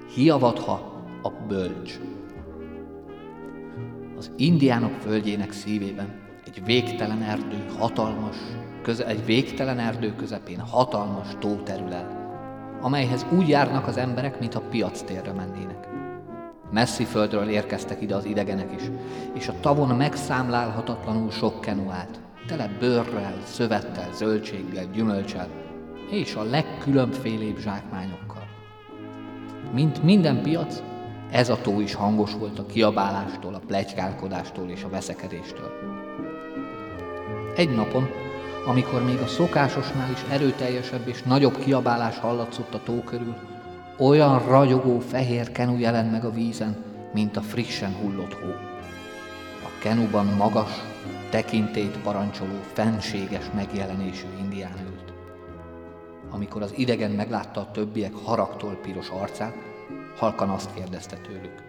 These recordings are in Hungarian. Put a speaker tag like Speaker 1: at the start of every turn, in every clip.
Speaker 1: Hiavatha a bölcs. Az indiánok földjének szívében egy végtelen erdő közepén hatalmas tó terül el, amelyhez úgy járnak az emberek, mintha piactérre mennének. Messzi földről érkeztek ide az idegenek is, és a tavon megszámlálhatatlanul sok kenu állt, tele bőrrel, szövettel, zöldséggel, gyümölccsel, és a legkülönfélébb zsákmányokkal. Mint minden piac, ez a tó is hangos volt a kiabálástól, a pletykálkodástól és a veszekedéstől. Egy napon, amikor még a szokásosnál is erőteljesebb és nagyobb kiabálás hallatszott a tó körül, olyan ragyogó fehér kenu jelent meg a vízen, mint a frissen hullott hó. A kenuban magas, tekintélyt parancsoló, fenséges megjelenésű indián ült. Amikor az idegen meglátta a többiek haragtól piros arcát, halkan azt kérdezte tőlük: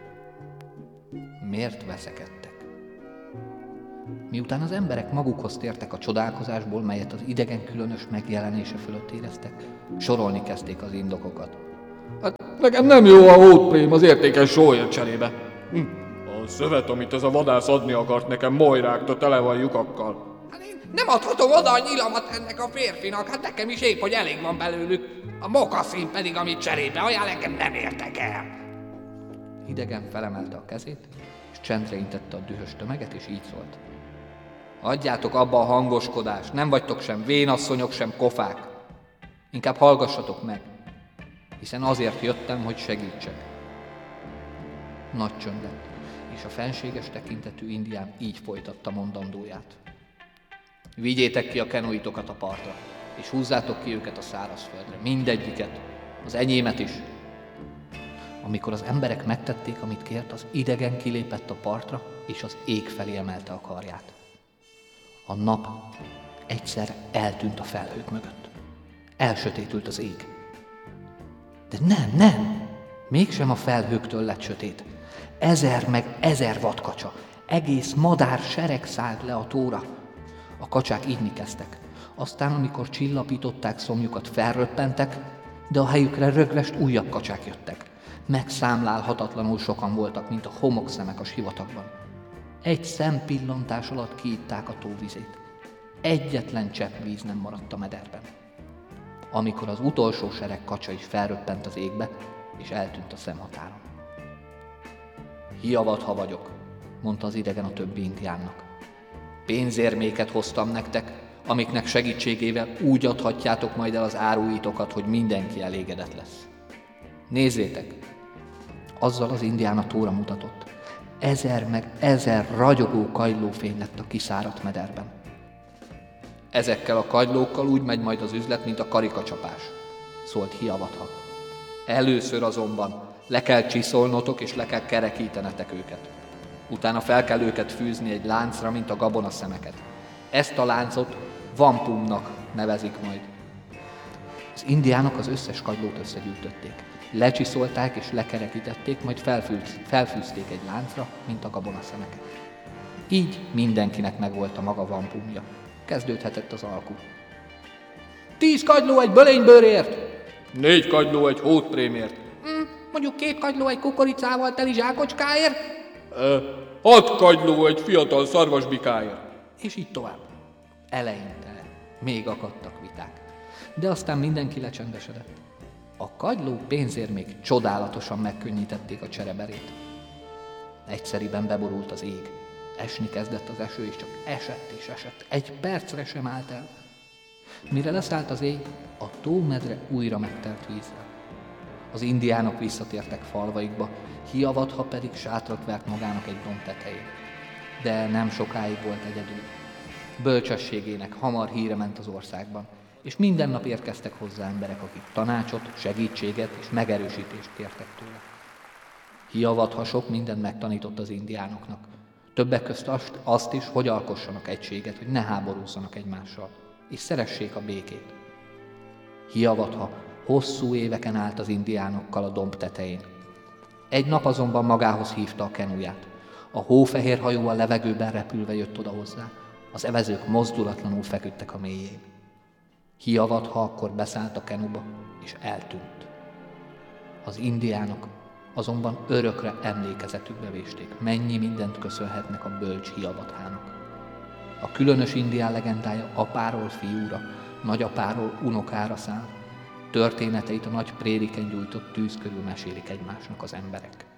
Speaker 1: miért veszekedtek? Miután az emberek magukhoz tértek a csodálkozásból, melyet az idegen különös megjelenése fölött éreztek, sorolni kezdték az indokokat.
Speaker 2: Hát nekem nem jó a hótprém az értékes sóért cserébe. A szövet, amit ez a vadász adni akart nekem, molyráktól tele van lyukakkal.
Speaker 3: Hát én nem adhatom oda a nyilamat ennek a férfinak, hát nekem is épp, hogy elég van belőlük. A mokaszín pedig, amit cserébe ajánl, nekem nem értek el.
Speaker 1: Idegen felemelte a kezét, és csendre intette a dühös tömeget, és így szólt: adjátok abba a hangoskodást, nem vagytok sem vénasszonyok, sem kofák. Inkább hallgassatok meg, hiszen azért jöttem, hogy segítsek. Nagy csönd lett, és a fenséges tekintetű indián így folytatta mondandóját. Vigyétek ki a kenuitokat a partra, és húzzátok ki őket a szárazföldre, mindegyiket, az enyémet is. Amikor az emberek megtették, amit kért, az idegen kilépett a partra, és az ég felé emelte a karját. A nap egyszer eltűnt a felhők mögött. Elsötétült az ég. De nem, mégsem a felhőktől lett sötét. 1000 meg 1000 vadkacsa, egész madár sereg szállt le a tóra. A kacsák ívni kezdtek. Aztán, amikor csillapították szomjukat, felröppentek, de a helyükre rögvest újabb kacsák jöttek. Megszámlálhatatlanul sokan voltak, mint a homokszemek a sivatagban. Egy szempillantás alatt kiitták a tóvizét. Egyetlen csepp víz nem maradt a mederben. Amikor az utolsó sereg kacsa is felröppent az égbe, és eltűnt a szemhatáron. Hiavatha vagyok, mondta az idegen a többi indiánnak. Pénzérméket hoztam nektek, amiknek segítségével úgy adhatjátok majd el az áruitokat, hogy mindenki elégedett lesz. Nézzétek! Azzal az indián a tóra mutatott. 1000 meg 1000 ragyogó kagylófény lett a kiszáradt mederben. Ezekkel a kagylókkal úgy megy majd az üzlet, mint a karikacsapás, szólt Hiavatha. Először azonban le kell csiszolnotok és le kell kerekítenetek őket. Utána fel kell őket fűzni egy láncra, mint a gabonaszemeket. Ezt a láncot vampumnak nevezik majd. Az indiánok az összes kagylót összegyűjtötték. Lecsiszolták és lekerekítették, majd felfűzték egy láncra, mint a gabonaszemeket. Így mindenkinek megvolt a maga vampumja. Kezdődhetett az alku. 10 kagyló egy bölénybőrért!
Speaker 2: 4 kagyló egy hótprémért!
Speaker 3: Mondjuk 2 kagyló egy kukoricával teli zsákocskáért?
Speaker 2: 6 kagyló egy fiatal szarvasbikáért!
Speaker 1: És így tovább. Eleinte még akadtak viták, de aztán mindenki lecsendesedett. A kagyló pénzért még csodálatosan megkönnyítették a csereberét. Egyszeriben beborult az ég. Esni kezdett az eső, és csak esett és esett. Egy percre sem állt el. Mire leszállt az éj, a tómedre újra megtelt vízzel. Az indiánok visszatértek falvaikba, Hiavatha pedig sátrat vert magának egy domb tetején. De nem sokáig volt egyedül. Bölcsességének hamar híre ment az országban, és minden nap érkeztek hozzá emberek, akik tanácsot, segítséget és megerősítést kértek tőle. Hiavatha sok mindent megtanított az indiánoknak. Többek közt azt is, hogy alkossanak egységet, hogy ne háborúzzanak egymással, és szeressék a békét. Hiavatha hosszú éveken állt az indiánokkal a domb tetején. Egy nap azonban magához hívta a kenuját. A hófehér hajó a levegőben repülve jött oda hozzá. Az evezők mozdulatlanul feküdtek a mélyén. Hiavatha akkor beszállt a kenuba, és eltűnt. Az indiánok azonban örökre emlékezetükbe vésték, mennyi mindent köszönhetnek a bölcs Hiavatának. A különös indián legendája apáról fiúra, nagyapáról unokára száll, történeteit a nagy prériken gyújtott tűz körül mesélik egymásnak az emberek.